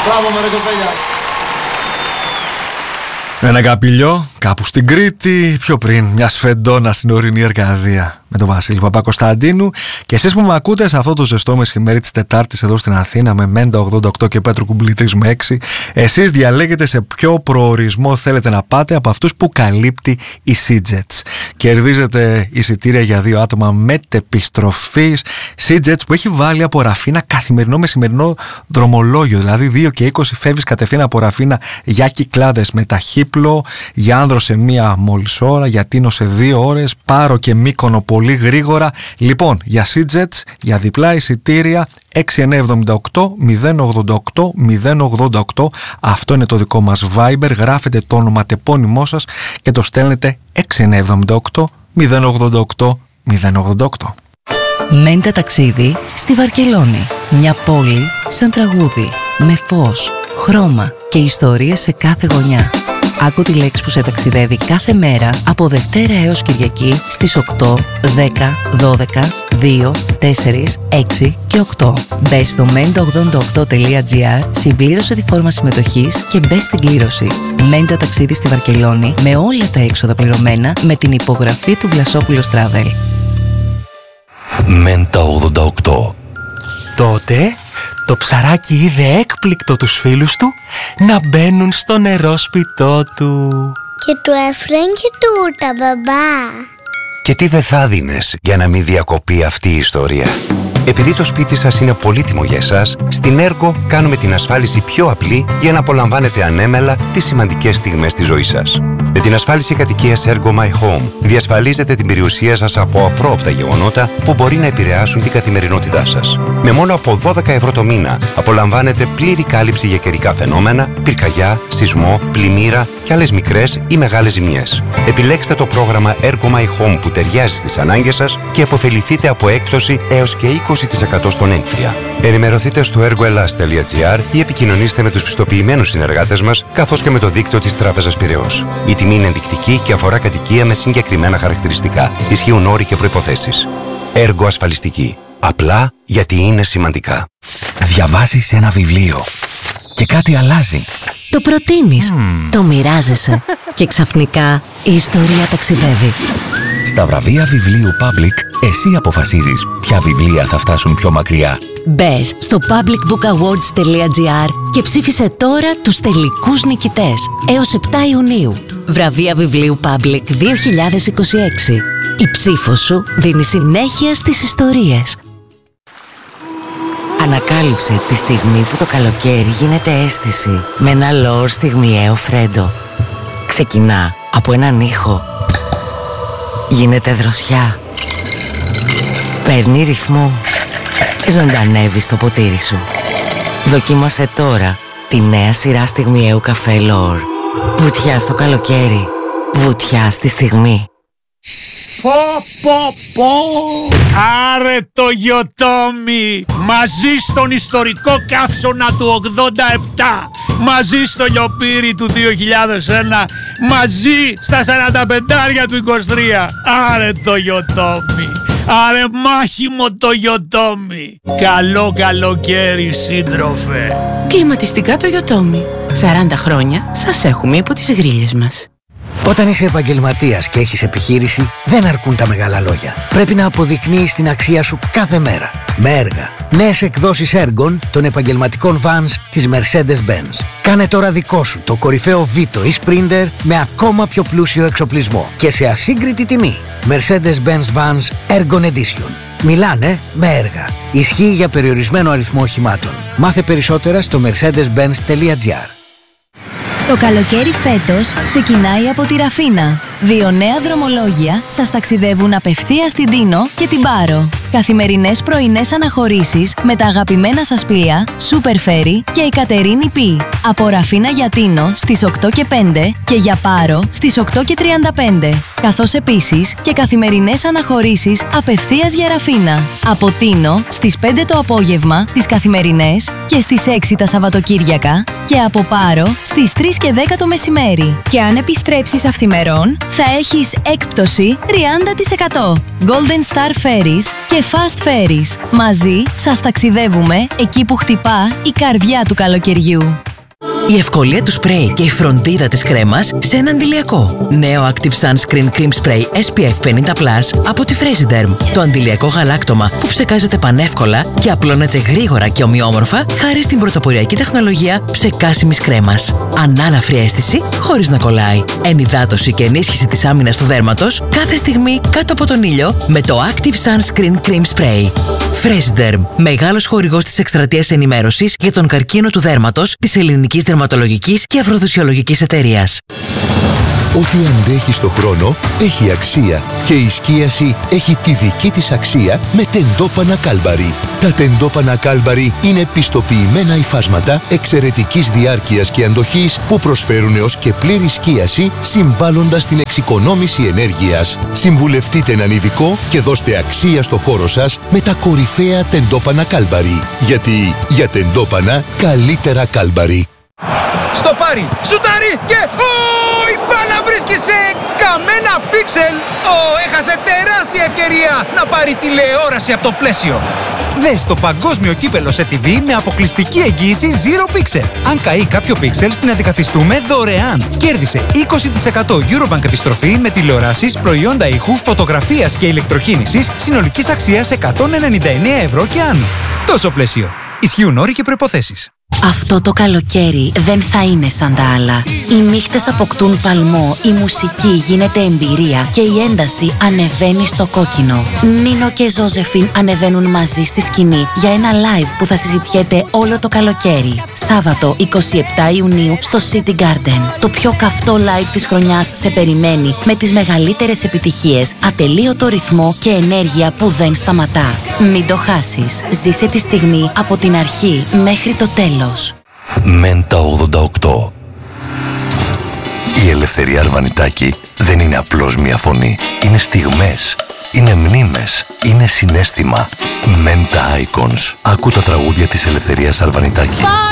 Μπράβο με ρε κοπέλια. Ένα καπηλιό κάπου στην Κρήτη, πιο πριν μια σφεντόνα στην ορεινή Αρκαδία με τον Βασίλη Παπακοσταντίνου. Και εσείς που με ακούτε σε αυτό το ζεστό μεσημέρι της Τετάρτης εδώ στην Αθήνα με Μέντα 88 και Πέτρο Κουμπλή 3 με 6, εσείς διαλέγετε σε ποιο προορισμό θέλετε να πάτε από αυτούς που καλύπτει η SeaJets. Κερδίζετε εισιτήρια για 2 άτομα μετεπιστροφής. SeaJets που έχει βάλει από Ραφίνα καθημερινό μεσημερινό δρομολόγιο, δηλαδή 2 και 20 φεύγεις κατευθείαν από Ραφίνα για Κυκλάδες με ταχύπλο, για Άνδρο σε 1 μόλις ώρα, για Τίνο σε 2 ώρες, Πάρο και Μύκονο πολύ γρήγορα. Λοιπόν, για SeaJets, για διπλά εισιτήρια 6978 088 088. Αυτό είναι το δικό μας Viber. Γράφετε το ονοματεπώνυμό σας και το στέλνετε 6978 088 088. Μέντα ταξίδι στη Βαρκελόνη. Μια πόλη σαν τραγούδι, με φως, χρώμα και ιστορίες σε κάθε γωνιά. Άκου τη λέξη που σε ταξιδεύει κάθε μέρα από Δευτέρα έως Κυριακή στις 8, 10, 12, 2, 4, 6 και 8. Μπες στο menta88.gr, συμπλήρωσε τη φόρμα συμμετοχής και μπες στην κλήρωση. Μέντα ταξίδι στη Βαρκελόνη με όλα τα έξοδα πληρωμένα με την υπογραφή του Βλασόπουλος Travel. Μέντα 88. Τότε το ψαράκι είδε έκπληκτο τους φίλους του να μπαίνουν στο νερόσπιτό του. Και του έφεραν και τούρτα, μπαμπά. Και τι δεν θα δίνες για να μην διακοπεί αυτή η ιστορία? Επειδή το σπίτι σας είναι πολύτιμο για εσάς, στην Ergo κάνουμε την ασφάλιση πιο απλή για να απολαμβάνετε ανέμελα τις σημαντικές στιγμές της ζωής σας. Με την ασφάλιση κατοικίας Ergo My Home διασφαλίζετε την περιουσία σας από απρόοπτα γεγονότα που μπορεί να επηρεάσουν την καθημερινότητά σας. Με μόνο από 12 ευρώ το μήνα απολαμβάνετε πλήρη κάλυψη για καιρικά φαινόμενα, πυρκαγιά, σεισμό, πλημμύρα και άλλες μικρές ή μεγάλες ζημιές. Επιλέξτε το πρόγραμμα Ergo My Home που ταιριάζει στις ανάγκες σας και αποφεληθείτε από έκπτωση έως και 20% στον έμφυα. Ενημερωθείτε στο ergoelas.gr ή επικοινωνήστε με τους πιστοποιημένους συνεργάτες μας καθώς και με το δίκτυο της Τράπεζας Πειραιώς. Η τιμή είναι ενδεικτική και αφορά κατοικία με συγκεκριμένα χαρακτηριστικά. Ισχύουν όροι και προϋποθέσεις. Ergo ασφαλιστική. Απλά γιατί είναι σημαντικά. Διαβάζεις ένα βιβλίο και κάτι αλλάζει. Το προτείνεις, το μοιράζεσαι και ξαφνικά η ιστορία ταξιδεύει. Στα βραβεία βιβλίου Public, εσύ αποφασίζεις ποια βιβλία θα φτάσουν πιο μακριά. Μπες στο publicbookawards.gr και ψήφισε τώρα τους τελικούς νικητές έως 7 Ιουνίου. Βραβεία βιβλίου Public 2026. Η ψήφος σου δίνει συνέχεια στις ιστορίες. Ανακάλυψε τη στιγμή που το καλοκαίρι γίνεται αίσθηση με ένα λόρ στιγμιαίο φρέντο. Ξεκινά από έναν ήχο. Γίνεται δροσιά. Παίρνει ρυθμό. Ζωντανεύει στο ποτήρι σου. Δοκίμασε τώρα τη νέα σειρά στιγμιαίου καφέ Λόρ. Βουτιά στο καλοκαίρι. Βουτιά στη στιγμή. Πω. Άρε το Γιοτόμι. Μαζί στον ιστορικό καύσωνα του 87. Μαζί στο λιοπύρι του 2001. Μαζί στα 45 του 23. Άρε το Γιοτόμι. Άρε μάχημο το Γιοτόμι. Καλό καλοκαίρι σύντροφε. Κλιματιστικά το Γιοτόμι. 40 χρόνια σας έχουμε υπό τις γρίλες μας. Όταν είσαι επαγγελματίας και έχεις επιχείρηση, δεν αρκούν τα μεγάλα λόγια. Πρέπει να αποδεικνύεις την αξία σου κάθε μέρα. Με έργα. Νέες εκδόσεις έργων των επαγγελματικών vans της Mercedes-Benz. Κάνε τώρα δικό σου το κορυφαίο Vito ή Sprinter με ακόμα πιο πλούσιο εξοπλισμό και σε ασύγκριτη τιμή. Mercedes-Benz Vans Ergon Edition. Μιλάνε με έργα. Ισχύει για περιορισμένο αριθμό οχημάτων. Μάθε περισσότερα στο mercedes-benz.gr. Το καλοκαίρι φέτος ξεκινάει από τη Ραφίνα. 2 νέα δρομολόγια σας ταξιδεύουν απευθείας στην Τίνο και την Πάρο. Καθημερινές πρωινές αναχωρήσεις με τα αγαπημένα σας πλοία Super Ferry και η Κατερίνη Π. Από Ραφίνα για Τίνο στις 8 και 5 και για Πάρο στις 8 και 35. Καθώς επίσης και καθημερινές αναχωρήσεις απευθείας για Ραφίνα. Από Τίνο στις 5 το απόγευμα τις καθημερινές και στις 6 τα Σαββατοκύριακα και από Πάρο στις 3 και 10 το μεσημέρι. Και αν επιστρέψεις αυθημερών, θα έχεις έκπτωση 30%. Golden Star Ferries και Fast Ferries. Μαζί σας ταξιδεύουμε εκεί που χτυπά η καρδιά του καλοκαιριού. Η ευκολία του σπρέι και η φροντίδα της κρέμας σε ένα αντιλιακό. Νέο Active Sunscreen Cream Spray SPF 50+ από τη Fresiderm. Το αντιλιακό γαλάκτωμα που ψεκάζεται πανεύκολα και απλώνεται γρήγορα και ομοιόμορφα χάρη στην πρωτοποριακή τεχνολογία ψεκάσιμης κρέμας. Ανάλαφρη αίσθηση χωρίς να κολλάει. Ενυδάτωση και ενίσχυση της άμυνας του δέρματος κάθε στιγμή κάτω από τον ήλιο με το Active Sunscreen Cream Spray. Fresiderm, μεγάλος χορηγός της εκστρατείας ενημέρωσης για τον καρκίνο του δέρματος της Ελληνικής Δερματολογικής και Αφροδισιολογικής Εταιρείας. Ό,τι αντέχει στο χρόνο έχει αξία και η σκίαση έχει τη δική της αξία με τεντόπανα Κάλμπαρι. Τα τεντόπανα Κάλμπαρι είναι πιστοποιημένα υφάσματα εξαιρετικής διάρκειας και αντοχής που προσφέρουν έως και πλήρη σκίαση συμβάλλοντας στην εξοικονόμηση ενέργειας. Συμβουλευτείτε έναν ειδικό και δώστε αξία στο χώρο σας με τα κορυφαία τεντόπανα Κάλμπαρι. Γιατί για τεντόπανα καλύτερα Κάλμπαρι. Στο πάρει, σουτάρει και η μπάλα βρίσκει σε καμένα πίξελ. Έχασε τεράστια ευκαιρία να πάρει τηλεόραση από το πλαίσιο. Δες το παγκόσμιο κύπελο σε TV με αποκλειστική εγγύηση Zero Pixel. Αν καεί κάποιο πίξελ, την αντικαθιστούμε δωρεάν. Κέρδισε 20% Eurobank επιστροφή με τηλεοράσεις, προϊόντα ήχου, φωτογραφίας και ηλεκτροκίνησης συνολικής αξίας 199 ευρώ και άνω. Τόσο πλαίσιο. Ισχύουν όροι και προϋποθέσεις. Αυτό το καλοκαίρι δεν θα είναι σαν τα άλλα. Οι νύχτες αποκτούν παλμό, η μουσική γίνεται εμπειρία και η ένταση ανεβαίνει στο κόκκινο. Νίνο και Ζώζεφιν ανεβαίνουν μαζί στη σκηνή για ένα live που θα συζητιέται όλο το καλοκαίρι. Σάββατο 27 Ιουνίου στο City Garden. Το πιο καυτό live της χρονιάς σε περιμένει με τις μεγαλύτερες επιτυχίες, ατελείωτο ρυθμό και ενέργεια που δεν σταματά. Μην το χάσεις. Ζήσε τη στιγμή από την αρχή μέχρι το τέλος. Μέντα 88. Η Ελευθερία Αρβανιτάκη δεν είναι απλώς μια φωνή. Είναι στιγμές, είναι μνήμες, είναι συναίσθημα. Μέντα Icons. Άκου τα τραγούδια της Ελευθερίας Αρβανιτάκη.